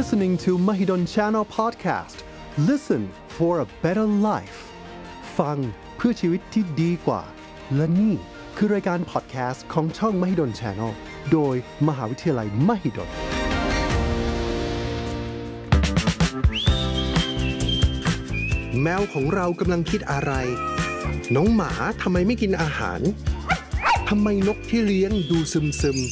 listening to Mahidol Channel Podcast. Listen for a better life. ฟังเพื่อชีวิตที่ดีกว่าและนี่คือรายการ podcast ของช่อง Mahidol Channel โดยมหาวิทยาลัย Mahidolแมวของเรากำลังคิดอะไรน้องหมาทำไมไม่กินอาหารทำไมนกที่เลี้ยงดูซึม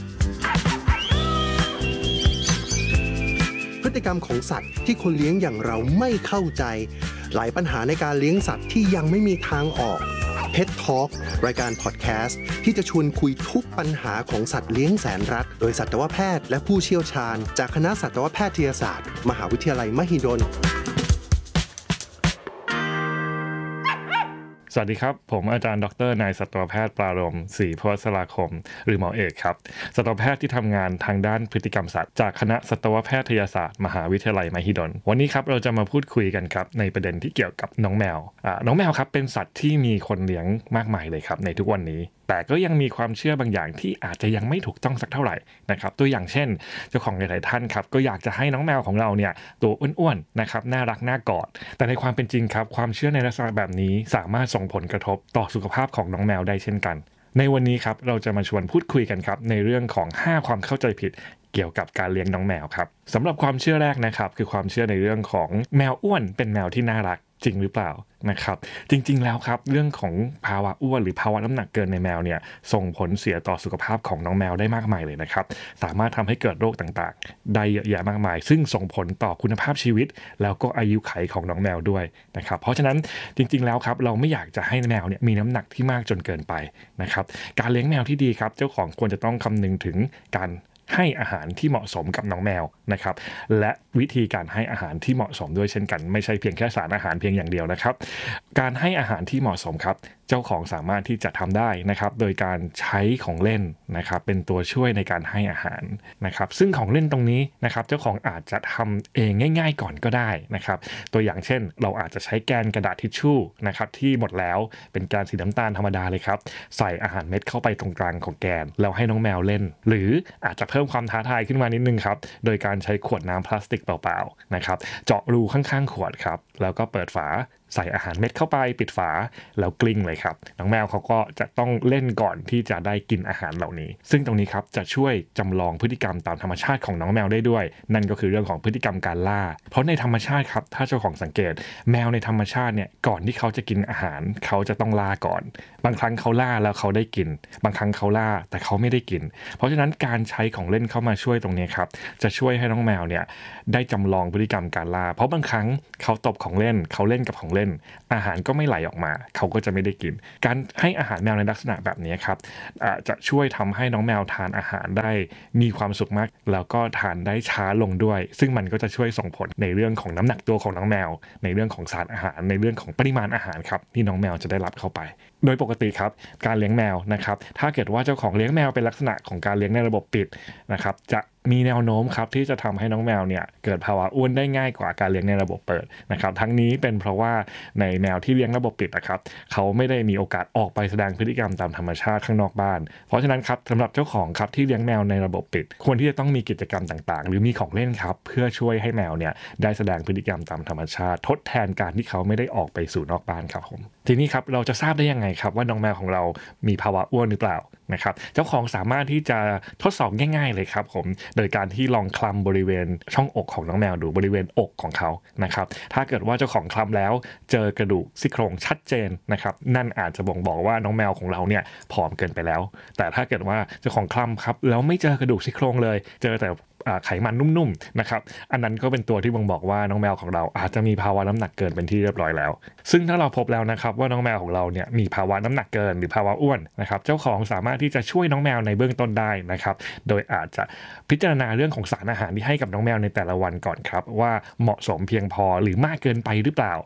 พฤติกรรมของสัตว์ที่คนเลี้ยงอย่างเราไม่เข้าใจหลายปัญหาในการเลี้ยงสัตว์ที่ยังไม่มีทางออก Pet Talk รายการพอดแคสต์ที่จะชวนคุยทุกปัญหาของสัตว์เลี้ยงแสนรักโดยสัตวแพทย์และผู้เชี่ยวชาญจากคณะสัตวแพทยศาสตร์มหาวิทยาลัยมหิดลสวัสดีครับผมอาจารย์ดร.นายสัตวแพทย์ปรารมศรีพวัชราคมหรือหมอเอกครับสัตวแพทย์ที่ทำงานทางด้านพฤติกรรมสัตว์จากคณะสัตวแพทยศาสตร์มหาวิทยาลัยมหิดลวันนี้ครับเราจะมาพูดคุยกันครับในประเด็นที่เกี่ยวกับน้องแมวน้องแมวครับเป็นสัตว์ที่มีคนเลี้ยงมากมายเลยครับในทุกวันนี้แต่ก็ยังมีความเชื่อบางอย่างที่อาจจะยังไม่ถูกต้องสักเท่าไหร่นะครับตัวอย่างเช่นเจ้าของหลายๆท่านครับก็อยากจะให้น้องแมวของเราเนี่ยตัวอ้วนๆนะครับน่ารักน่ากอดแต่ในความเป็นจริงครับความเชื่อในลักษณะแบบนี้สามารถส่งผลกระทบต่อสุขภาพของน้องแมวได้เช่นกันในวันนี้ครับเราจะมาชวนพูดคุยกันครับในเรื่องของ5ความเข้าใจผิดเกี่ยวกับการเลี้ยงน้องแมวครับสำหรับความเชื่อแรกนะครับคือความเชื่อในเรื่องของแมวอ้วนเป็นแมวที่น่ารักจริงหรือเปล่านะครับจริงๆแล้วครับเรื่องของภาวะอ้วนหรือภาวะน้ำหนักเกินในแมวเนี่ยส่งผลเสียต่อสุขภาพของน้องแมวได้มากมายเลยนะครับสามารถทำให้เกิดโรคต่างๆได้เยอะแยะมากมายซึ่งส่งผลต่อคุณภาพชีวิตแล้วก็อายุขัยของน้องแมวด้วยนะครับเพราะฉะนั้นจริงๆแล้วครับเราไม่อยากจะให้แมวเนี่ยมีน้ำหนักที่มากจนเกินไปนะครับการเลี้ยงแมวที่ดีครับเจ้าของควรจะต้องคำนึงถึงการให้อาหารที่เหมาะสมกับน้องแมวนะครับและวิธีการให้อาหารที่เหมาะสมด้วยเช่นกันไม่ใช่เพียงแค่สารอาหารเพียงอย่างเดียวนะครับการให้อาหารที่เหมาะสมครับเจ้าของสามารถที่จะทำได้นะครับโดยการใช้ของเล่นนะครับเป็นตัวช่วยในการให้อาหารนะครับซึ่งของเล่นตรงนี้นะครับเจ้าของอาจจะทำเองง่ายๆก่อนก็ได้นะครับตัวอย่างเช่นเราอาจจะใช้แกนกระดาษทิชชู่นะครับที่หมดแล้วเป็นแกนสีน้ำตาลธรรมดาเลยครับใส่อาหารเม็ดเข้าไปตรงกลางของแกนแล้วให้น้องแมวเล่นหรืออาจจะเพิ่มความท้าทายขึ้นมานิดนึงครับโดยการใช้ขวดน้ำพลาสติกเปล่าๆนะครับเจาะรูข้างๆขวดครับแล้วก็เปิดฝาใส่อาหารเม็ดเข้าไปปิดฝาแล้วกลิ้งเลยครับน้องแมวเขาก็จะต้องเล่นก่อนที่จะได้กินอาหารเหล่านี้ซึ่งตรงนี้ครับจะช่วยจำลองพฤติกรรมตามธรรมชาติของน้องแมวได้ด้วยนั่นก็คือเรื่องของพฤติกรรมการล่าเพราะในธรรมชาติครับถ้าเจ้าของสังเกตแมวในธรรมชาติเนี่ยก่อนที่เขาจะกินอาหารเขาจะต้องล่าก่อนบางครั้งเขาล่าแล้วเขาได้กินบางครั้งเขาล่าแต่เขาไม่ได้กินเพราะฉะนั้นการใช้ของเล่นเข้ามาช่วยตรงนี้ครับจะช่วยให้น้องแมวเนี่ยได้จำลองพฤติกรรมการล่าเพราะบางครั้งเขาตบของเล่นเขาเล่นกับของเล่นอาหารก็ไม่ไหลออกมาเขาก็จะไม่ได้กินการให้อาหารแมวในลักษณะแบบนี้ครับจะช่วยทำให้น้องแมวทานอาหารได้มีความสุขมากแล้วก็ทานได้ช้าลงด้วยซึ่งมันก็จะช่วยส่งผลในเรื่องของน้ำหนักตัวของน้องแมวในเรื่องของสารอาหารในเรื่องของปริมาณอาหารครับที่น้องแมวจะได้รับเข้าไปโดยปกติครับการเลี้ยงแมวนะครับถ้าเกิดว่าเจ้าของเลี้ยงแมวเป็นลักษณะของการเลี้ยงในระบบปิดนะครับจะมีแนวโน้มครับที่จะทำให้น้องแมวเนี่ยเกิดภาวะอ้วนได้ง่ายกว่าการเลี้ยงในระบบเปิดนะครับทั้งนี้เป็นเพราะว่าในแมวที่เลี้ยงระบบปิดนะครับเขาไม่ได้มีโอกาสออกไปแสดงพฤติกรรมตามธรรมชาติข้างนอกบ้านเพราะฉะนั้นครับสำหรับเจ้าของครับที่เลี้ยงแมวในระบบปิดควรที่จะต้องมีกิจกรรมต่างๆหรือมีของเล่นครับเพื่อช่วยให้แมวเนี่ยได้แสดงพฤติกรรมตามธรรมชาติทดแทนการที่เขาไม่ได้ออกไปสู่นอกบ้านครับผมทีนี้ครับเราจะทราบได้ยังไงครับว่าน้องแมวของเรามีภาวะอ้วนหรือเปล่านะครับเจ้าของสามารถที่จะทดสอบง่ายๆเลยครับผมโดยการที่ลองคลำบริเวณช่องอกของน้องแมวดูบริเวณอกของเขานะครับถ้าเกิดว่าเจ้าของคลำแล้วเจอกระดูกซี่โครงชัดเจนนะครับนั่นอาจจะบ่งบอกว่าน้องแมวของเราเนี่ยผอมเกินไปแล้วแต่ถ้าเกิดว่าเจ้าของคลำครับแล้วไม่เจอกระดูกซี่โครงเลยเจอแต่ไขมันนุ่มๆนะครับอันนั้นก็เป็นตัวที่บ่งบอกว่าน้องแมวของเราอาจจะมีภาวะน้ำหนักเกินเป็นที่เรียบร้อยแล้วซึ่งถ้าเราพบแล้วนะครับว่าน้องแมวของเราเนี่ยมีภาวะน้ำหนักเกินหรือภาวะอ้วนนะครับเจ้าของสามารถที่จะช่วยน้องแมวในเบื้องต้นได้นะครับโดยอาจจะพิจารณาเรื่องของสารอาหารที่ให้กับน้องแมวในแต่ละวันก่อนครับว่าเหมาะสมเพียงพอหรือมากเกินไปหรือเปล่า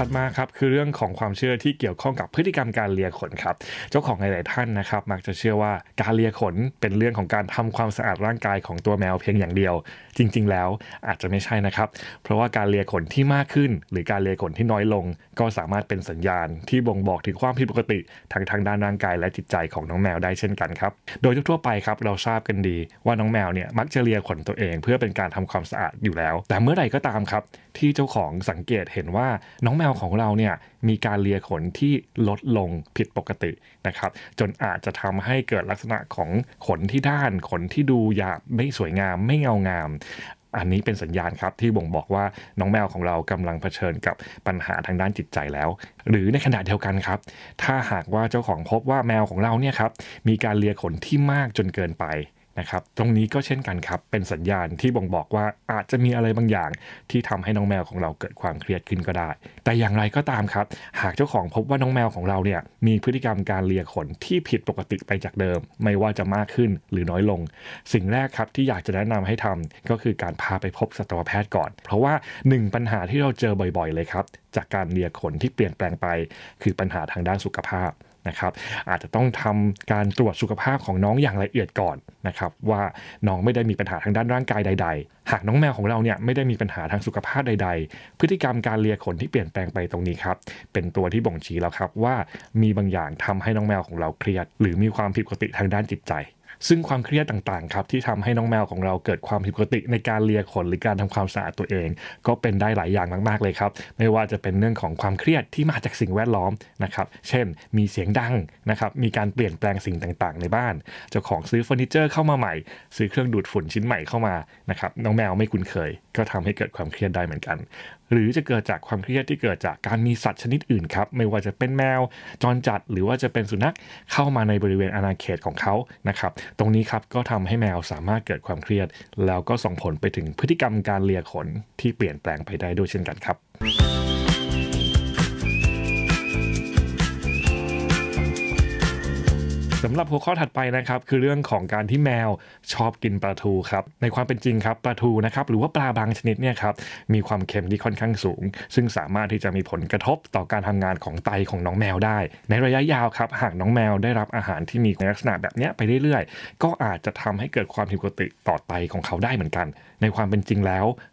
ถัดมาครับคือเรื่องของความเชื่อที่เกี่ยวข้องกับพฤติกรรมการเลียขนครับเจ้าของหลายๆท่านนะครับมักจะเชื่อว่าการเลียขนเป็นเรื่องของการทำความสะอาดร่างกายของตัวแมวเพียงอย่างเดียวจริงๆแล้วอาจจะไม่ใช่นะครับเพราะว่าการเลียขนที่มากขึ้นหรือการเลียขนที่น้อยลงก็สามารถเป็นสัญญาณที่บ่งบอกถึงความผิดปกติทางด้านร่างกายและจิตใจของน้องแมวได้เช่นกันครับโดยทั่วๆไปครับเราทราบกันดีว่าน้องแมวเนี่ยมักจะเลียขนตัวเองเพื่อเป็นการทำความสะอาดอยู่แล้วแต่เมื่อไหร่ก็ตามครับที่เจ้าของสังเกตเห็นว่าน้องแมวของเราเนี่ยมีการเลียขนที่ลดลงผิดปกตินะครับจนอาจจะทำให้เกิดลักษณะของขนที่ด้านขนที่ดูหยาบไม่สวยงามไม่เงางามอันนี้เป็นสัญญาณครับที่บ่งบอกว่าน้องแมวของเรากำลังเผชิญกับปัญหาทางด้านจิตใจแล้วหรือในขณะเดียวกันครับถ้าหากว่าเจ้าของพบว่าแมวของเราเนี่ยครับมีการเลียขนที่มากจนเกินไปนะครับตรงนี้ก็เช่นกันครับเป็นสัญญาณที่บ่งบอกว่าอาจจะมีอะไรบางอย่างที่ทำให้น้องแมวของเราเกิดความเครียดขึ้นก็ได้แต่อย่างไรก็ตามครับหากเจ้าของพบว่าน้องแมวของเราเนี่ยมีพฤติกรรมการเลียขนที่ผิดปกติไปจากเดิมไม่ว่าจะมากขึ้นหรือน้อยลงสิ่งแรกครับที่อยากจะแนะนำให้ทำก็คือการพาไปพบสัตวแพทย์ก่อนเพราะว่า1ปัญหาที่เราเจอบ่อยๆเลยครับจากการเลียขนที่เปลี่ยนแปลงไปคือปัญหาทางด้านสุขภาพนะครับอาจจะต้องทำการตรวจสุขภาพของน้องอย่างละเอียดก่อนนะครับว่าน้องไม่ได้มีปัญหาทางด้านร่างกายใดๆหากน้องแมวของเราเนี่ยไม่ได้มีปัญหาทางสุขภาพใดๆพฤติกรรมการเลียขนที่เปลี่ยนแปลงไปตรงนี้ครับเป็นตัวที่บ่งชี้แล้วครับว่ามีบางอย่างทำให้น้องแมวของเราเครียดหรือมีความผิดปกติทางด้านจิตใจซึ่งความเครียดต่างๆครับที่ทำให้น้องแมวของเราเกิดความผิดปกติในการเลียขนหรือการทำความสะอาดตัวเองก็เป็นได้หลายอย่างมากๆเลยครับไม่ว่าจะเป็นเรื่องของความเครียดที่มาจากสิ่งแวดล้อมนะครับเช่นมีเสียงดังนะครับมีการเปลี่ยนแปลงสิ่งต่างๆในบ้านเจ้าของซื้อเฟอร์นิเจอร์เข้ามาใหม่ซื้อเครื่องดูดฝุ่นชิ้นใหม่เข้ามานะครับน้องแมวไม่คุ้นเคยก็ทำให้เกิดความเครียดได้เหมือนกันหรือจะเกิดจากความเครียดที่เกิดจากการมีสัตว์ชนิดอื่นครับไม่ว่าจะเป็นแมวจรจัดหรือว่าจะเป็นสุนัขเข้ามาในบริเวณอาณาเขตของเขานะครับตรงนี้ครับก็ทำให้แมวสามารถเกิดความเครียดแล้วก็ส่งผลไปถึงพฤติกรรมการเลียขนที่เปลี่ยนแปลงไปได้ด้วยเช่นกันครับ สำหรับหัวข้อถัดไปนะครับคือเรื่องของการที่แมวชอบกินปลาทูครับในความเป็นจริงครับปลาทูนะครับหรือว่าปลาบางชนิดเนี่ยครับมีความเค็มที่ค่อนข้างสูงซึ่งสามารถที่จะมีผลกระทบต่อการทำงานของไตของน้องแมวได้ในระยะยาวครับหากน้องแมวได้รับอาหารที่มีลักษณะแบบนี้ไปเรื่อยๆก็อาจจะทำให้เกิดความผิดปกติต่อไตของเขาได้เหมือนกันในความเป็นจริงแล้ว